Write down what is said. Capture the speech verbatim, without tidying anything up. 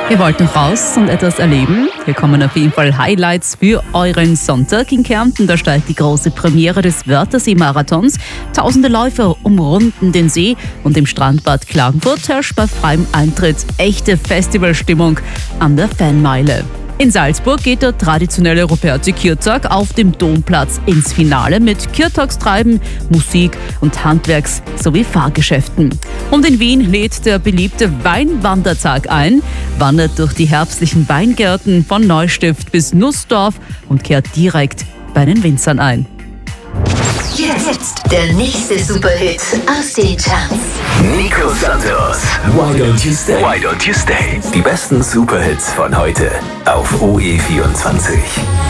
Ihr wollt noch raus und etwas erleben? Hier kommen auf jeden Fall Highlights für euren Sonntag. In Kärnten, da steigt die große Premiere des Wörthersee-Marathons. Tausende Läufer umrunden den See und im Strandbad Klagenfurt herrscht bei freiem Eintritt echte Festivalstimmung an der Fanmeile. In Salzburg geht der traditionelle Ruperti-Kirtag auf dem Domplatz ins Finale mit Kirtagstreiben, Musik und Handwerks- sowie Fahrgeschäften. Und in Wien lädt der beliebte Weinwandertag ein, wandert durch die herbstlichen Weingärten von Neustift bis Nussdorf und kehrt direkt bei den Winzern ein. Jetzt der nächste Superhit aus den Charts. Nico Santos, Why Don't You Stay? Why Don't You Stay? Die besten Superhits von heute auf O E vierundzwanzig.